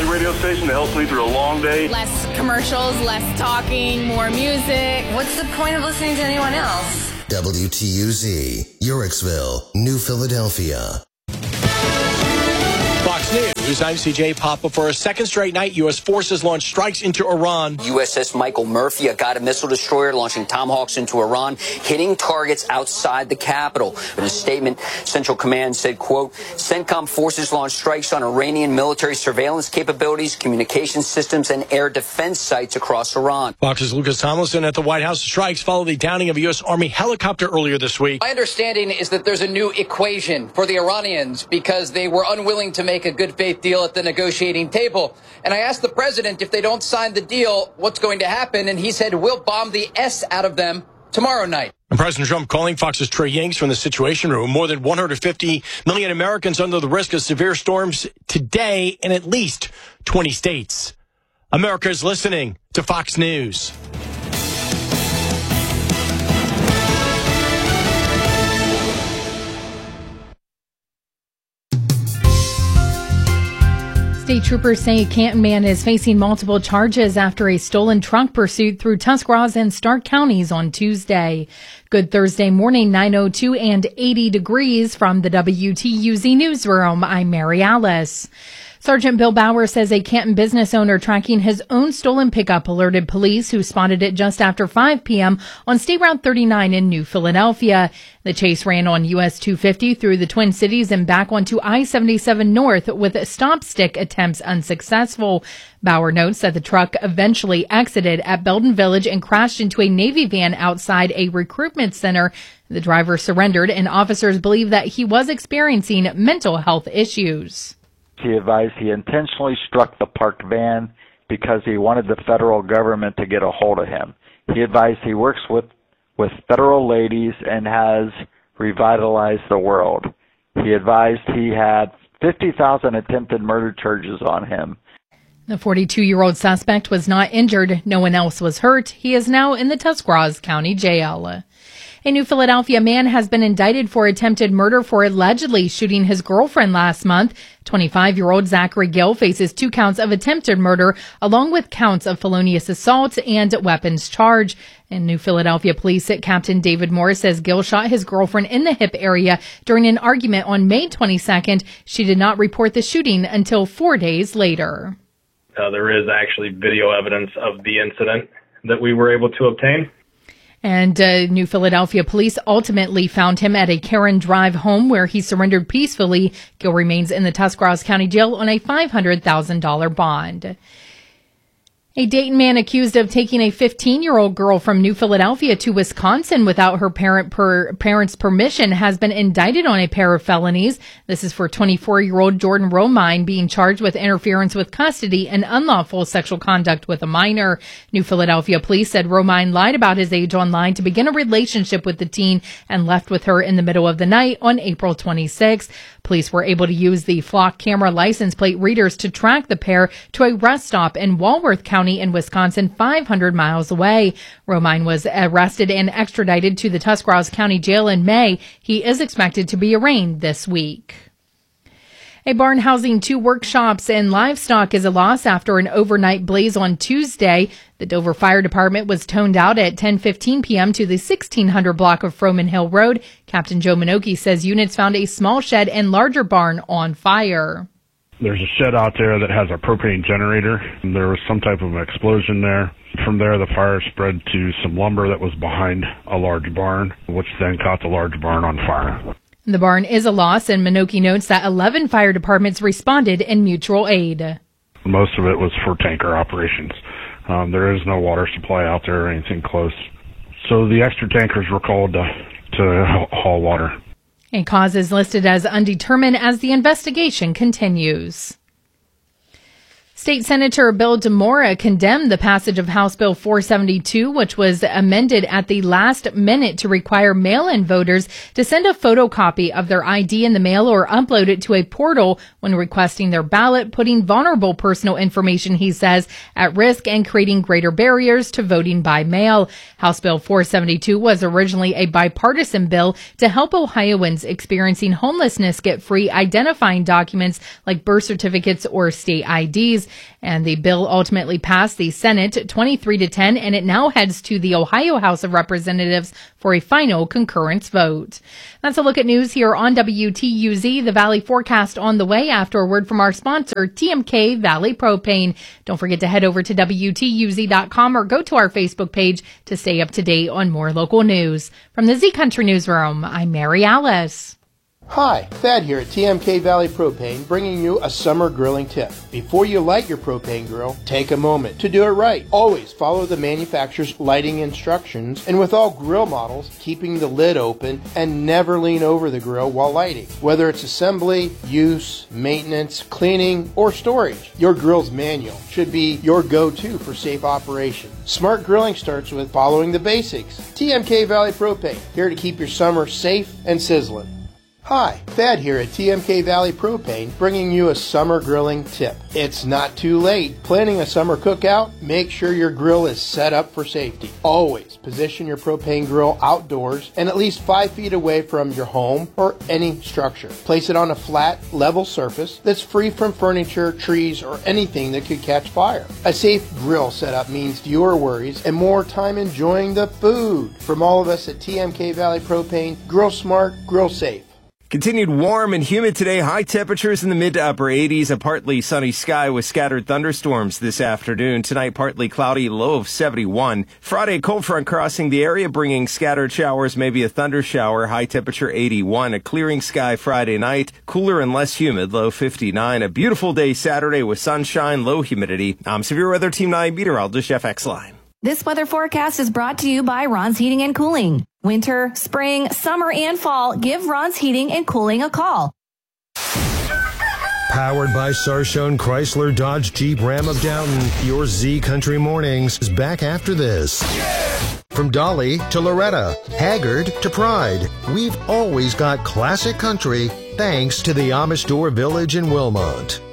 radio station that helps me through a long day. Less commercials, less talking, more music. What's the point of listening to anyone else? WTUZ, Yorksville, New Philadelphia. Fox News, I'm CJ Papa. For a second straight night, U.S. forces launched strikes into Iran. USS Michael Murphy, a guided missile destroyer, launching Tomahawks into Iran, hitting targets outside the capital. In a statement, Central Command said, quote, CENTCOM forces launched strikes on Iranian military surveillance capabilities, communication systems, and air defense sites across Iran. Fox's Lucas Tomlinson at the White House. Strikes follow the downing of a U.S. Army helicopter earlier this week. My understanding is that there's a new equation for the Iranians because they were unwilling to make a good faith deal at the negotiating table. And I asked the president if they don't sign the deal, what's going to happen? And he said, we'll bomb the S out of them tomorrow night. And President Trump calling Fox's Trey Yanks from the Situation Room. More than 150 million Americans under the risk of severe storms today in at least 20 states. America is listening to Fox News. State troopers say a Canton man is facing multiple charges after a stolen trunk pursuit through Tuscarawas and Stark counties on Tuesday. Good Thursday morning, 9:02 and 80 degrees from the WTUZ newsroom. I'm Mary Alice. Sergeant Bill Bauer says a Canton business owner tracking his own stolen pickup alerted police, who spotted it just after 5 p.m. on State Route 39 in New Philadelphia. The chase ran on US 250 through the Twin Cities and back onto I-77 North, with stop-stick attempts unsuccessful. Bauer notes that the truck eventually exited at Belden Village and crashed into a Navy van outside a recruitment center. The driver surrendered, and officers believe that he was experiencing mental health issues. He advised he intentionally struck the parked van because he wanted the federal government to get a hold of him. He advised he works with federal ladies and has revitalized the world. He advised he had 50,000 attempted murder charges on him. The 42-year-old suspect was not injured. No one else was hurt. He is now in the Tuscarawas County Jail. A New Philadelphia man has been indicted for attempted murder for allegedly shooting his girlfriend last month. 25-year-old Zachary Gill faces 2 counts of attempted murder, along with counts of felonious assault and weapons charge. In New Philadelphia Police, Captain David Morris says Gill shot his girlfriend in the hip area during an argument on May 22nd. She did not report the shooting until 4 days later. There is actually video evidence of the incident that we were able to obtain. And New Philadelphia police ultimately found him at a Karen Drive home where he surrendered peacefully. Gill remains in the Tuscarawas County Jail on a $500,000 bond. A Dayton man accused of taking a 15-year-old girl from New Philadelphia to Wisconsin without her parents' permission has been indicted on a pair of felonies. This is for 24-year-old Jordan Romine being charged with interference with custody and unlawful sexual conduct with a minor. New Philadelphia police said Romine lied about his age online to begin a relationship with the teen and left with her in the middle of the night on April 26th. Police were able to use the Flock camera license plate readers to track the pair to a rest stop in Walworth County in Wisconsin, 500 miles away. Romine was arrested and extradited to the Tuscarawas County Jail in May. He is expected to be arraigned this week. A barn housing 2 workshops and livestock is a loss after an overnight blaze on Tuesday. The Dover Fire Department was toned out at 10:15 p.m. to the 1600 block of Froman Hill Road. Captain Joe Minoki says units found a small shed and larger barn on fire. There's a shed out there that has a propane generator. There was some type of explosion there. From there, the fire spread to some lumber that was behind a large barn, which then caught the large barn on fire. The barn is a loss, and Minoki notes that 11 fire departments responded in mutual aid. Most of it was for tanker operations. There is no water supply out there or anything close. So the extra tankers were called to haul water. A cause is listed as undetermined as the investigation continues. State Senator Bill DeMora condemned the passage of House Bill 472, which was amended at the last minute to require mail-in voters to send a photocopy of their ID in the mail or upload it to a portal when requesting their ballot, putting vulnerable personal information, he says, at risk and creating greater barriers to voting by mail. House Bill 472 was originally a bipartisan bill to help Ohioans experiencing homelessness get free identifying documents like birth certificates or state IDs. And the bill ultimately passed the Senate 23-10, and it now heads to the Ohio House of Representatives for a final concurrence vote. That's a look at news here on WTUZ. The Valley forecast on the way after a word from our sponsor, TMK Valley Propane. Don't forget to head over to WTUZ.com or go to our Facebook page to stay up to date on more local news. From the Z Country Newsroom, I'm Mary Alice. Hi, Thad here at TMK Valley Propane, bringing you a summer grilling tip. Before you light your propane grill, take a moment to do it right. Always follow the manufacturer's lighting instructions, and with all grill models, keeping the lid open and never lean over the grill while lighting. Whether it's assembly, use, maintenance, cleaning, or storage, your grill's manual should be your go-to for safe operation. Smart grilling starts with following the basics. TMK Valley Propane, here to keep your summer safe and sizzling. Hi, Thad here at TMK Valley Propane, bringing you a summer grilling tip. It's not too late. Planning a summer cookout? Make sure your grill is set up for safety. Always position your propane grill outdoors and at least 5 feet away from your home or any structure. Place it on a flat, level surface that's free from furniture, trees, or anything that could catch fire. A safe grill setup means fewer worries and more time enjoying the food. From all of us at TMK Valley Propane, grill smart, grill safe. Continued warm and humid today. High temperatures in the mid to upper 80s. A partly sunny sky with scattered thunderstorms this afternoon. Tonight, partly cloudy, low of 71. Friday, cold front crossing the area, bringing scattered showers, maybe a thunder shower. High temperature 81. A clearing sky Friday night. Cooler and less humid, low 59. A beautiful day Saturday with sunshine, low humidity. I'm Severe Weather Team 9 meteorologist Jeff Exline. This weather forecast is brought to you by Ron's Heating and Cooling. Winter, spring, summer, and fall, give Ron's Heating and Cooling a call. Powered by Sarshone Chrysler Dodge Jeep Ram of Downton, your Z Country Mornings is back after this. From Dolly to Loretta, Haggard to Pride, we've always got classic country thanks to the Amish Door Village in Wilmot.